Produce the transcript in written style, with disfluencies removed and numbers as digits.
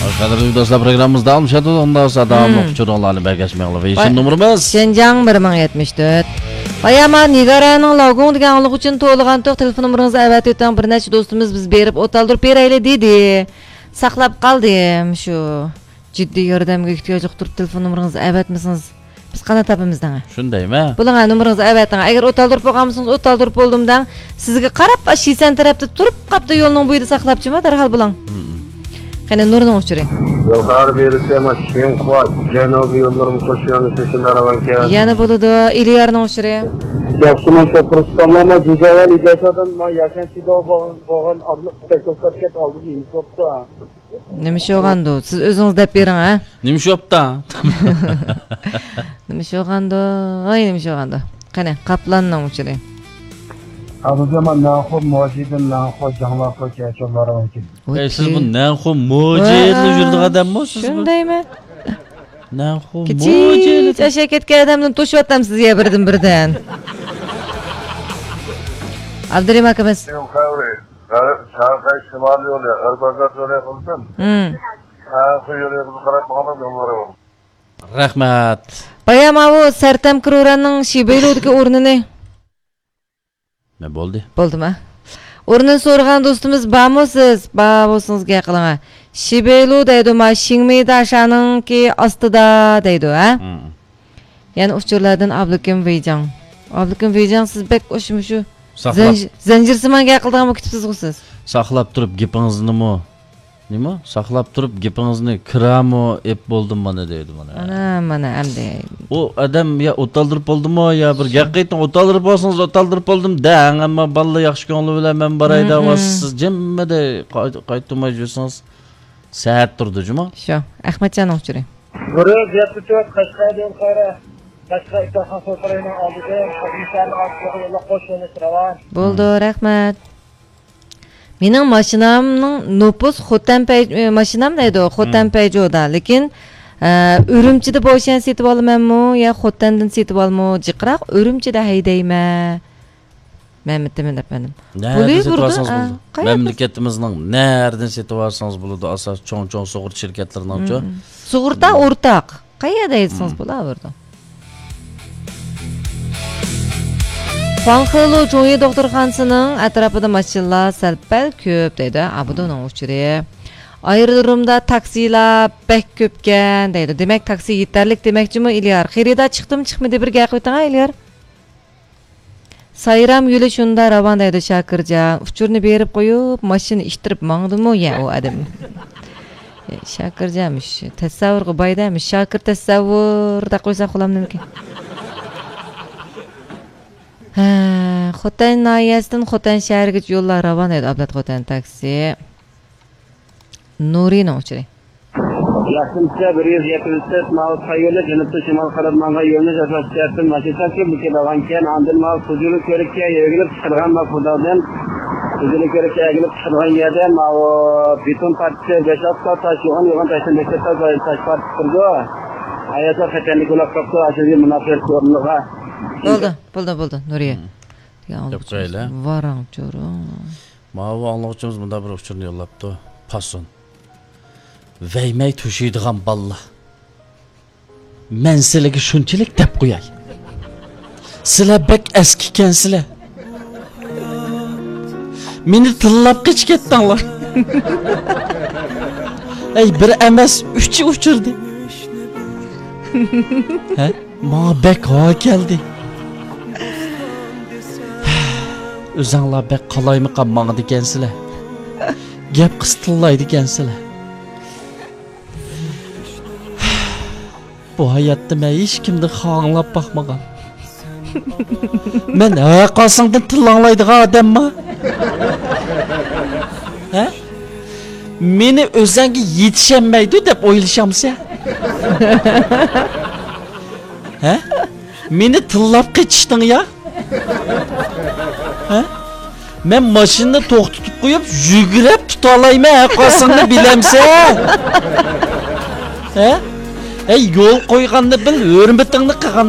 Qadrli dostlar, programımızda almışadı. Ondan sonra devamlı uçurunlarını bergeçmeyelim. Ve işin numarımız Şenjan 1074. Bayama Nigara'nın logon deganlık için to'ligan to'q telefon numarangizni avat etgan bir necha do'stimiz biz berib o'taldirib berayli dedi. Saqlab qoldim shu. Jiddiy yordamga ehtiyojli turib telefon numarangizni avatmisiniz? Biz qana tapimizdan. Shundaymi? Bularga numarangizni avating. Agar o'taldirib bo'lganmisiz, o'taldirib bo'ldimdan sizga qarab shisan tarafda turib qapda yo'lning bo'yida saqlabchimi darhol bulang. Qani nurni o'chiring. Yuqori berishga mashina quvvat, janubiy yo'llarimiz qo'shganini sekinlar avanka. Yana bo'ladi, Iliyarni o'chiring. Yaxshiman To'qristonlama Jujaval ijasadan men yashanchida bo'lgan adliq ko'rsatgan oldi insofda. Nima ish bo'lgandi? Siz o'zingiz deb bering, ha? Nima ish bo'pti? Nima ish bo'lgandi? Ay, nima ish bo'lgandi? Qani, Qaplandan o'chiring. Abujaman naxo mojidin naxo janglar qo'yachonlar avanka. Siz bu naxo mojidni yurdiq odammi-siz? Shundaymi? Naxo mojid. Chasha ketgan odamni to'shyaptam sizga birdan. Abdurim akamiz. Şarkı şimal yolu, Erbazat yolu yapılsın. Şarkı yolu yapılsın, karak Muhammed yolları var. Rahmat. Bayam avu Sartam Kururanning Shibeyludagi o'rnini. Ne bo'ldi? Bo'ldimi? O'rnini so'ragan do'stimiz bormi siz? Ba bo'lsingizga qiling. Shibeylu deydi, ma Shingmeydashaninki ostida deydi, ha? Ya'ni uchurlardan Abdukim Veyjan. Abdukim Veyjan siz bek o'shmushu. Zanjirsimanga qildigan kutibsiz siz. Saqlab turib gapingizni-mi? Nima? Saqlab turib gapingizni kiramo ep bo'ldim mana deydi mana. Mana endi. O adam ya o'taldirib bo'ldimi yo bir haqiqatan o'taldirib bo'lsangiz o'taldirib bo'ldim dang, ammo balla yaxshi ko'ngli bilan men boray davasiz jimmada qaytmay yursangiz saat turdi juma. Shu, Ahmadjon o'chiring. Biri yaptı Qashqardan qara. Qashqar itohan so'rayman oldida, insonni ortiga yo'l qo'shini siravan. Bo'ldi, rahmat. Mening mashinamning Nopus Xotanpay mashinam deydi, Xotanpayjoda, lekin Urumchida bo'lgan setib olamanmi yo Xotandan setib olmo, jiqroq Urumchida haydayman. Men bittaman depadim. Mamlakatimizning nereden setib olsangiz bo'ladi, asos cho'ng-cho'ng sug'urta shirkatlarining-chi. Sug'urta o'rtaq. Qayerda aytsangiz bo'laverdi. Xonxulu Jo'yi doktorxonasining atrofida mashinalar salpal ko'p deydi. Abudoning uchiri. Aerodromda taksilar bek ko'pkan deydi. Demak, taksi yetarlik demakchimi, Iliyar? Xirida chiqdim-chiqmadi bir gap ayting, Iliyar. Sayram yo'li shunda ravon deydi Shakirjon. Uchurni berib qo'yib, mashina ishtirib mangdimi ya u odam. Shakirjonmish, tasavvurga boydamish. Shakir tasavvurda qo'ysa xulam mumkin. Xotan nahiyasidan Xotan shahriga yo'llar ravon edi. Ablat Xotan taksi. Nurini o'chiring. Yaxshimcha 170 mavz yo'li janubda shimol qarab manga yo'lni jaslashyapti. Mashinasi bukilagan keyin andil mavz huzuri ko'rikka yegilib chiqargan mavzudan huzuri ko'rikka yegilib chiqargan yerda mav beton parcha 5 tash yo'g'on tashdan bekatda tash parcha turdi. Ayata xatarlik bo'lib qoldi, ashulga munofiq ko'rinadi. Bo'ldi, Nuriya. Yapqayla. Varang cho'ro. Mavi anlıqçımız bunda bir uçurunu yollabdı. Pason. Veymey tuşuyduğun balla. Men sizlege şunçilik dep qo'yay. Sizlar bek eskiken sizlar. Meni tillab qech ketdinglar. Ey bir emas 3 uçurdi. He? Ma bek ha keldi. O'zinglar bek qalaymi qammadı ekensizlar. Gap qistillaydi ekensizlar. Bu hayotda men hech kimni xohlab boqmagan. Men qalsangdan tillanglaydigan odammi? Ha? Meni o'zingga yetishmaydi deb o'ylashamsa? Ha? Meni tillab qechishding ya? Ha? Men mashinani to'xtatib qo'yib, yugurib tuta olayman, qalsangni bilamsa? Ha? Ey yo'l qo'yganda bil, hurmatingni qilgan